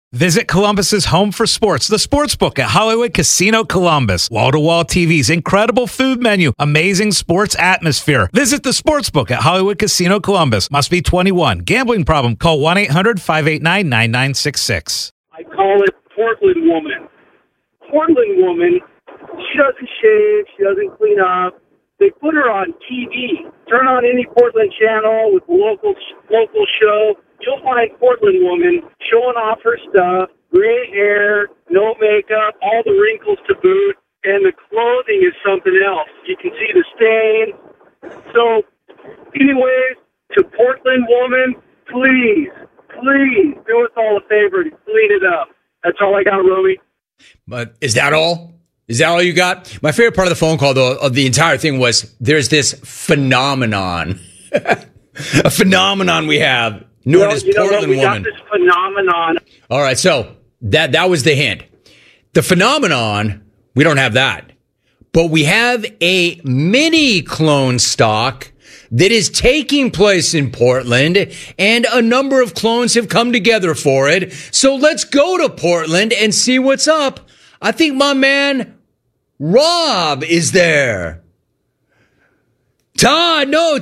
Visit Columbus's home for sports, the Sportsbook at Hollywood Casino Columbus. Wall-to-wall TVs, incredible food menu, amazing sports atmosphere. Visit the Sportsbook at Hollywood Casino Columbus. Must be 21. Gambling problem? Call 1-800-589-9966. I call it Portland woman. Portland woman, she doesn't shave, she doesn't clean up. They put her on TV. Turn on any Portland channel with a local show. You'll find Portland woman showing off her stuff, gray hair, no makeup, all the wrinkles to boot, and the clothing is something else. You can see the stain. So, anyways, to Portland woman, please do us all a favor and clean it up. That's all I got, Romy. But is that all? Is that all you got? My favorite part of the phone call, though, of the entire thing was there's this phenomenon, a phenomenon we have. Known as Portland woman. Got this phenomenon. All right, so that was the hint. The phenomenon, we don't have that. But we have a mini clone stock that is taking place in Portland, and a number of clones have come together for it. So let's go to Portland and see what's up. I think my man Rob is there. Todd, dude.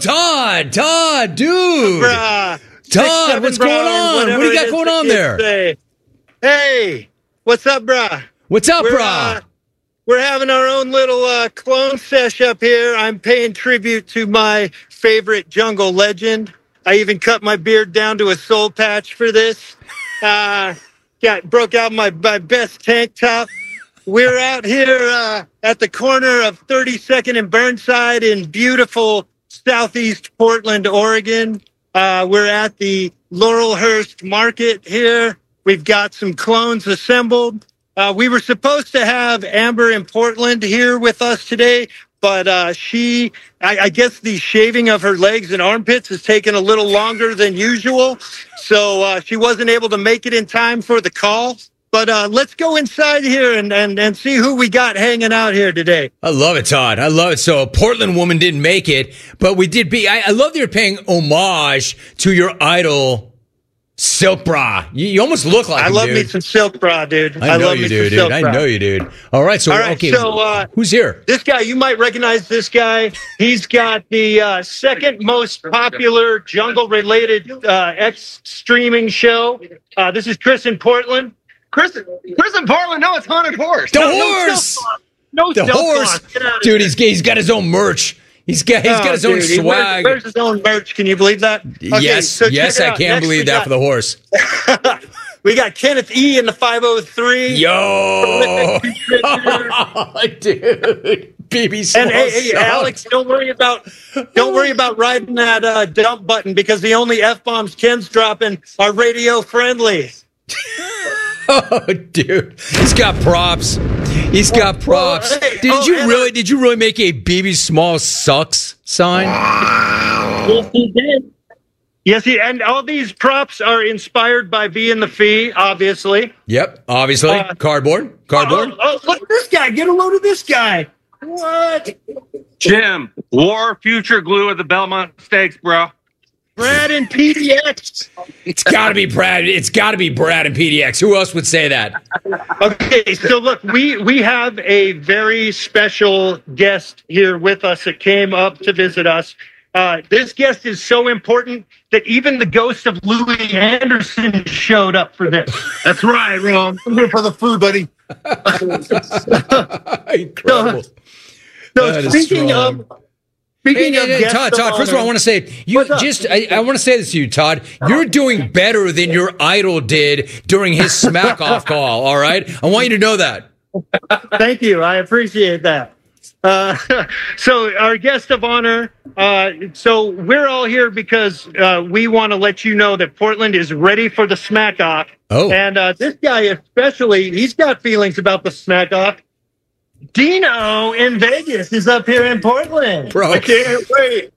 Bruh. Todd, what's going on? What do you got going on there? Say. Hey, what's up, bruh? What's up, bruh? We're having our own little clone sesh up here. I'm paying tribute to my favorite jungle legend. I even cut my beard down to a soul patch for this. Broke out my best tank top. We're out here at the corner of 32nd and Burnside in beautiful southeast Portland, Oregon. We're at the Laurelhurst Market here. We've got some clones assembled. We were supposed to have Amber in Portland here with us today, but I guess the shaving of her legs and armpits has taken a little longer than usual, so she wasn't able to make it in time for the call. But let's go inside here and see who we got hanging out here today. I love it, Todd. I love it. So a Portland woman didn't make it, but we did be. I love that you're paying homage to your idol, Silk Bra. You almost look like him, love dude. Me some Silk Bra, dude. I know you do, dude. I know you, dude. All right, so who's here? This guy, you might recognize this guy. He's got the second most popular jungle-related streaming show. This is Chris in Portland. Chris in Portland? No, it's Haunted Horse. The horse! The horse! Dude, he's got his own merch. He's got his own swag. Where's his own merch? Can you believe that? Okay, yes, I can believe that for the horse. We got Kenneth E. in the 503. Yo! Dude. BB Small. And hey, Alex, don't worry about riding that dump button, because the only F-bombs Ken's dropping are radio friendly. Oh, dude, he's got props. He's got props. Did you really make a BB Small sucks sign? Yes, he did. Yes, and all these props are inspired by B and the Fee, obviously. Yep, obviously. Cardboard. Oh, look at this guy. Get a load of this guy. What? Jim, War Future Glue at the Belmont Stakes, bro. Brad and PDX. It's got to be Brad. It's got to be Brad and PDX. Who else would say that? Okay, so look, we have a very special guest here with us that came up to visit us. This guest is so important that even the ghost of Louis Anderson showed up for this. That's right, Ron. I'm here for the food, buddy. Incredible. So speaking of Todd, first of all, I want to say, I want to say this to you, Todd. You're doing better than your idol did during his smack off call. All right, I want you to know that. Thank you. I appreciate that. So our guest of honor. So we're all here because we want to let you know that Portland is ready for the smack off. Oh, and this guy especially, he's got feelings about the smack off. Dino in Vegas is up here in Portland. Bro, I can't wait.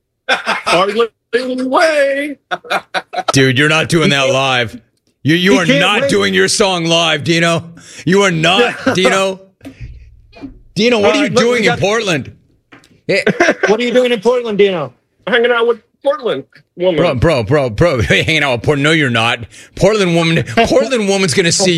Way. Dude, you're not doing that live. You are not doing your song live, Dino. You are not, Dino. Dino, what are you doing in Portland? Hey. What are you doing in Portland, Dino? Hanging out with Portland woman. Bro. Hanging out with Portland. No, you're not. Portland woman's going to see